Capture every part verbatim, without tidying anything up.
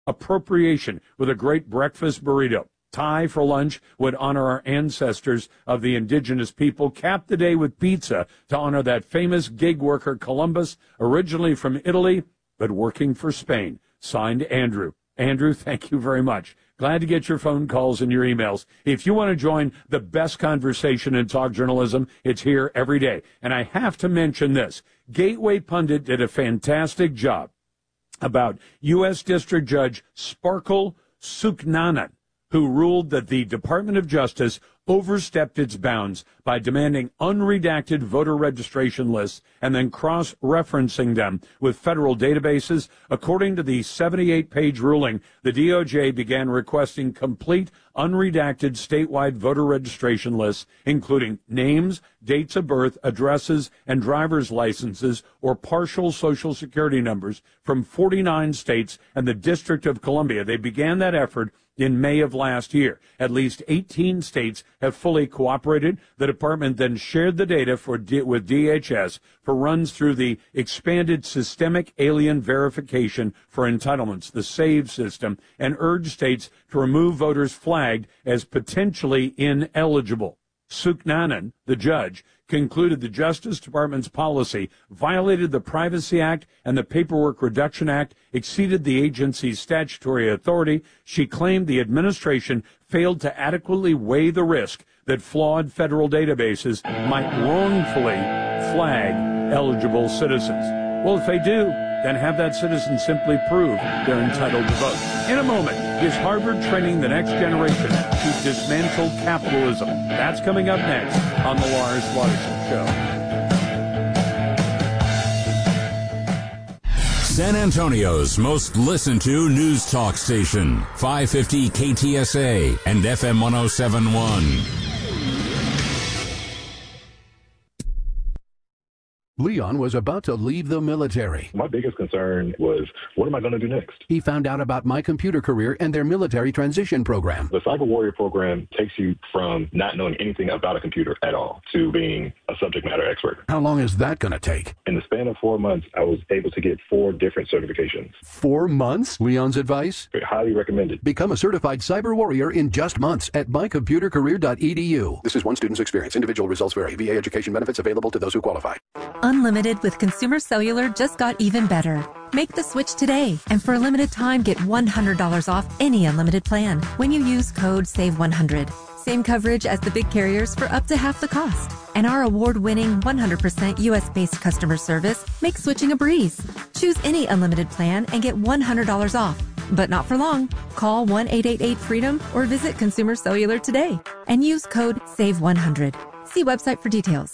appropriation with a great breakfast burrito. Thai for lunch would honor our ancestors of the indigenous people. Cap the day with pizza to honor that famous gig worker Columbus, originally from Italy, but working for Spain. Signed, Andrew. Andrew, thank you very much. Glad to get your phone calls and your emails. If you want to join the best conversation in talk journalism, it's here every day. And I have to mention this. Gateway Pundit did a fantastic job about U S. District Judge Sparkle Suknanan, who ruled that the Department of Justice overstepped its bounds by demanding unredacted voter registration lists and then cross-referencing them with federal databases. According to the seventy-eight page ruling, the D O J began requesting complete unredacted statewide voter registration lists, including names, dates of birth, addresses, and driver's licenses or partial Social Security numbers from forty-nine states and the District of Columbia. They began that effort in May of last year. At least eighteen states have fully cooperated. The department then shared the data for D- with D H S for runs through the expanded Systemic Alien Verification for Entitlements, the SAVE system, and urged states to remove voters flagged as potentially ineligible. Suknanan, the judge, concluded the Justice Department's policy violated the Privacy Act and the Paperwork Reduction Act, exceeded the agency's statutory authority. She claimed the administration failed to adequately weigh the risk that flawed federal databases might wrongfully flag eligible citizens. Well, if they do, then have that citizen simply prove they're entitled to vote. In a moment, is Harvard training the next generation to dismantle capitalism? That's coming up next on the Lars Larson Show. San Antonio's most listened to news talk station, five fifty K T S A and F M one oh seven point one. Leon was about to leave the military. My biggest concern was, what am I going to do next? He found out about My Computer Career and their military transition program. The Cyber Warrior program takes you from not knowing anything about a computer at all to being a subject matter expert. How long is that going to take? In the span of four months, I was able to get four different certifications. Four months? Leon's advice? Highly recommended. Become a certified Cyber Warrior in just months at my computer career dot e d u. This is one student's experience. Individual results vary. V A education benefits available to those who qualify. Unlimited with Consumer Cellular just got even better. Make the switch today, and for a limited time, get one hundred dollars off any unlimited plan when you use code save one hundred. Same coverage as the big carriers for up to half the cost. And our award-winning one hundred percent U S-based customer service makes switching a breeze. Choose any unlimited plan and get one hundred dollars off. But not for long. Call one eight eight eight freedom or visit Consumer Cellular today and use code save one hundred. See website for details.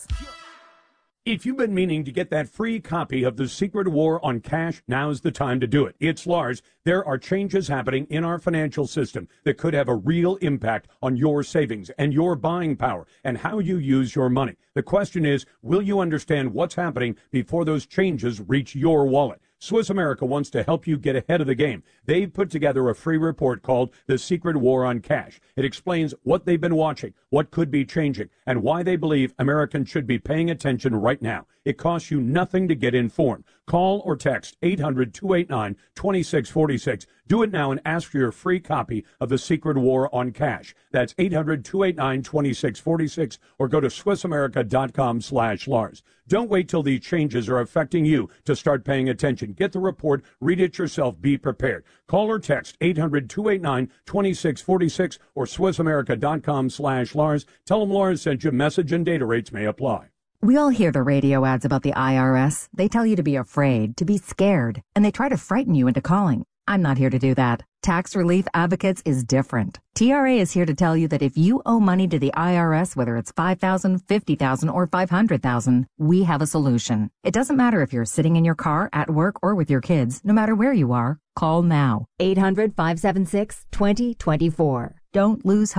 If you've been meaning to get that free copy of The Secret War on Cash, now's the time to do it. It's Lars. There are changes happening in our financial system that could have a real impact on your savings and your buying power and how you use your money. The question is, will you understand what's happening before those changes reach your wallet? Swiss America wants to help you get ahead of the game. They've put together a free report called The Secret War on Cash. It explains what they've been watching, what could be changing, and why they believe Americans should be paying attention right now. It costs you nothing to get informed. Call or text eight hundred, two eight nine, two six four six. Do it now and ask for your free copy of The Secret War on Cash. That's eight hundred, two eight nine, two six four six, or go to swiss america dot com slash Lars. Don't wait till these changes are affecting you to start paying attention. Get the report, read it yourself, be prepared. Call or text eight hundred, two eight nine, two six four six or swiss america dot com slash Lars. Tell them Lars sent you. Message and data rates may apply. We all hear the radio ads about the I R S. They tell you to be afraid, to be scared, and they try to frighten you into calling. I'm not here to do that. Tax Relief Advocates is different. T R A is here to tell you that if you owe money to the I R S, whether it's five thousand dollars, fifty thousand dollars, or five hundred thousand dollars, we have a solution. It doesn't matter if you're sitting in your car, at work, or with your kids. No matter where you are, call now. eight hundred, five seven six, two zero two four. Don't lose hope.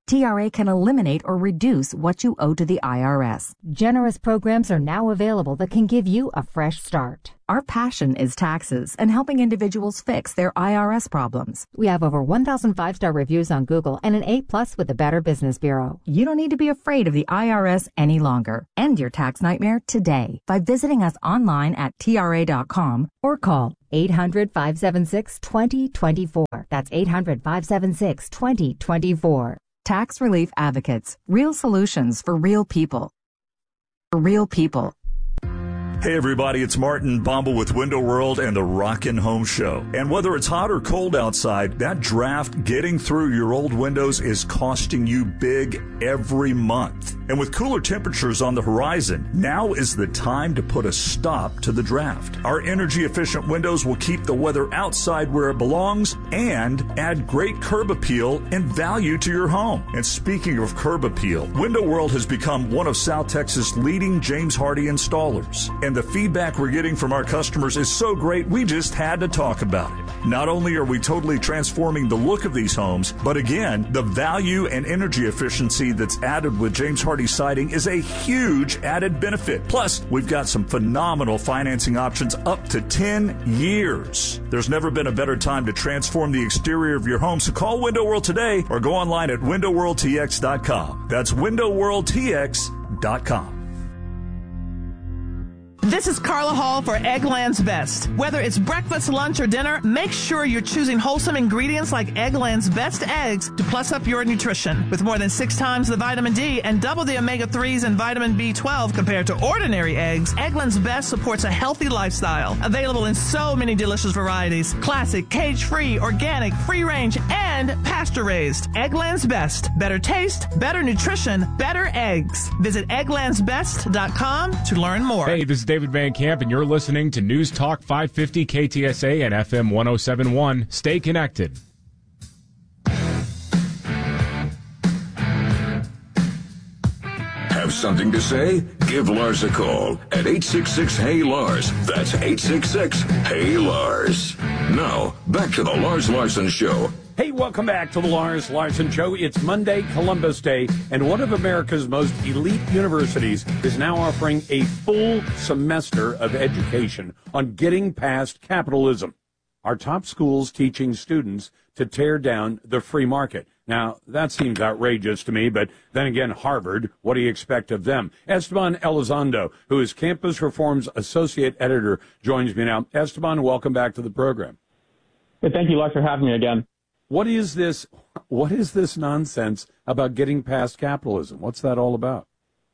T R A can eliminate or reduce what you owe to the I R S. Generous programs are now available that can give you a fresh start. Our passion is taxes and helping individuals fix their I R S problems. We have over one thousand five-star reviews on Google and an A plus with the Better Business Bureau. You don't need to be afraid of the I R S any longer. End your tax nightmare today by visiting us online at T R A dot com or call eight hundred, five seven six, two zero two four. That's eight hundred, five seven six, two zero two four. Tax Relief Advocates. Real solutions for real people. For real people. Hey everybody, it's Martin Bombal with Window World and the Rockin' Home Show. And whether it's hot or cold outside, that draft getting through your old windows is costing you big every month. And with cooler temperatures on the horizon, now is the time to put a stop to the draft. Our energy-efficient windows will keep the weather outside where it belongs and add great curb appeal and value to your home. And speaking of curb appeal, Window World has become one of South Texas' leading James Hardie installers. And the feedback we're getting from our customers is so great, we just had to talk about it. Not only are we totally transforming the look of these homes, but again, the value and energy efficiency that's added with James Hardie siding is a huge added benefit. Plus, we've got some phenomenal financing options up to ten years. There's never been a better time to transform the exterior of your home, so call Window World today or go online at window world t x dot com. That's window world t x dot com. This is Carla Hall for Eggland's Best. Whether it's breakfast, lunch, or dinner, make sure you're choosing wholesome ingredients like Eggland's Best eggs to plus up your nutrition. With more than six times the vitamin D and double the omega threes and vitamin B twelve compared to ordinary eggs, Eggland's Best supports a healthy lifestyle. Available in so many delicious varieties: classic, cage-free, organic, free-range, and pasture-raised. Eggland's Best. Better taste, better nutrition, better eggs. Visit egglands best dot com to learn more. Hey, this is David Van Camp, and you're listening to News Talk five fifty K T S A and F M one oh seven point one. Stay connected. Have something to say? Give Lars a call at eight six six, H E Y, Lars. That's eight six six, H E Y, Lars. Now, back to the Lars Larson Show. Hey, welcome back to the Lars Larson Show. It's Monday, Columbus Day, and one of America's most elite universities is now offering a full semester of education on getting past capitalism. Our top schools teaching students to tear down the free market. Now, that seems outrageous to me, but then again, Harvard, what do you expect of them? Esteban Elizondo, who is Campus Reform's Associate Editor, joins me now. Esteban, welcome back to the program. Hey, thank you, Lars, for having me again. What is this? What is this nonsense about getting past capitalism? What's that all about?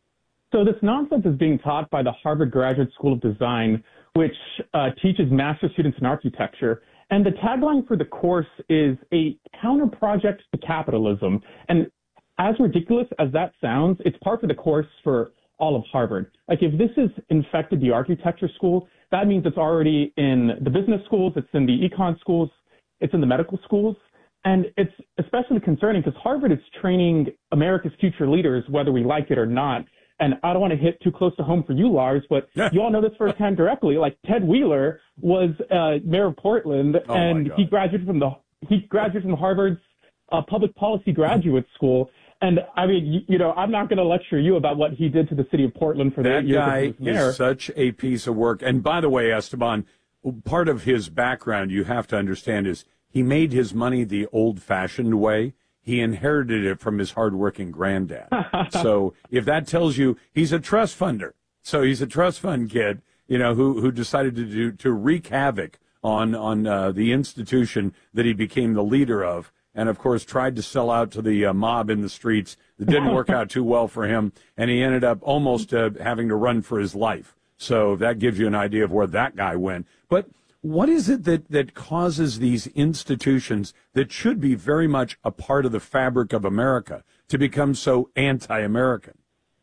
So this nonsense is being taught by the Harvard Graduate School of Design, which uh, teaches master students in architecture. And the tagline for the course is a counter project to capitalism. And as ridiculous as that sounds, it's part of the course for all of Harvard. Like, if this has infected the architecture school, that means it's already in the business schools, it's in the econ schools, it's in the medical schools. And it's especially concerning because Harvard is training America's future leaders, whether we like it or not. And I don't want to hit too close to home for you, Lars, but you all know this firsthand directly. Like, Ted Wheeler was uh, mayor of Portland, oh and he graduated from the he graduated from Harvard's uh, public policy graduate school. And I mean, you, you know, I'm not going to lecture you about what he did to the city of Portland for the eight years that he was guy mayor. is such a piece of work. And by the way, Esteban, part of his background you have to understand is he made his money the old-fashioned way. He inherited it from his hardworking granddad. So if that tells you, he's a trust funder. So he's a trust fund kid, you know, who who decided to do to wreak havoc on on uh, the institution that he became the leader of, and of course tried to sell out to the uh, mob in the streets. It didn't work out too well for him, and he ended up almost uh, having to run for his life. So that gives you an idea of where that guy went. But what is it that, that causes these institutions that should be very much a part of the fabric of America to become so anti-American?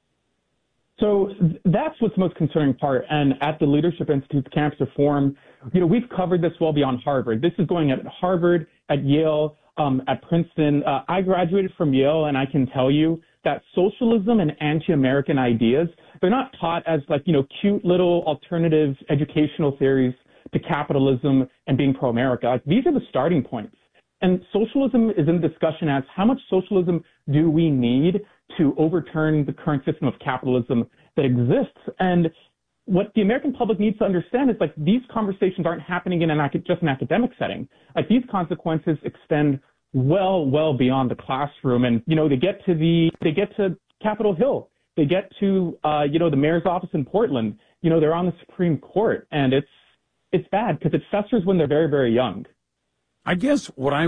So that's what's the most concerning part. And at the Leadership Institute's Campus Reform, you know, we've covered this well beyond Harvard. This is going at Harvard, at Yale, um, at Princeton. Uh, I graduated from Yale, and I can tell you that socialism and anti-American ideas, they're not taught as, like, you know, cute little alternative educational theories to capitalism and being pro-America. Like, these are the starting points. And socialism is in discussion as how much socialism do we need to overturn the current system of capitalism that exists? And what the American public needs to understand is like these conversations aren't happening in an just an academic setting. Like these consequences extend well, well beyond the classroom. And, you know, they get to the, they get to Capitol Hill. They get to, uh, you know, the mayor's office in Portland. You know, they're on the Supreme Court. And it's, it's bad because it festers when they're very, very young. I guess what I